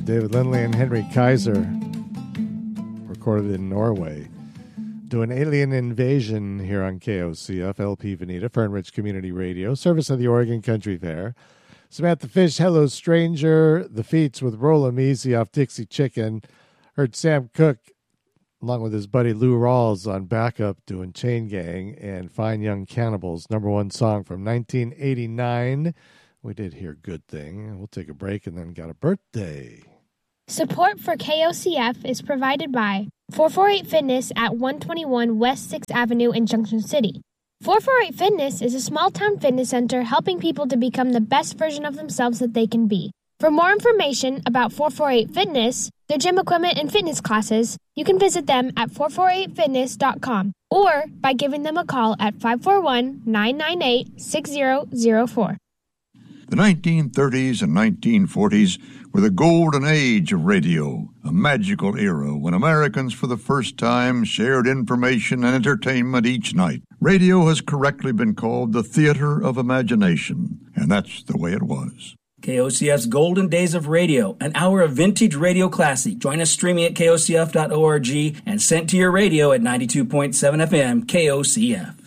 David Lindley and Henry Kaiser, recorded in Norway, doing Alien Invasion here on KOCF, LP Veneta, Fernridge Community Radio, service of the Oregon Country Fair. Samantha Fish, Hello Stranger, The Feats with Roll 'em Easy off Dixie Chicken. Heard Sam Cooke, along with his buddy Lou Rawls, on backup doing Chain Gang and Fine Young Cannibals, #1 song from 1989. We did hear Good Thing. We'll take a break and then got a birthday. Support for KOCF is provided by 448 Fitness at 121 West 6th Avenue in Junction City. 448 Fitness is a small-town fitness center helping people to become the best version of themselves that they can be. For more information about 448 Fitness, their gym equipment and fitness classes, you can visit them at 448fitness.com or by giving them a call at 541-998-6004. The 1930s and 1940s were the golden age of radio, a magical era when Americans for the first time shared information and entertainment each night. Radio has correctly been called the theater of imagination, and that's the way it was. KOCF's Golden Days of Radio, an hour of vintage radio classic. Join us streaming at KOCF.org and sent to your radio at 92.7 FM KOCF.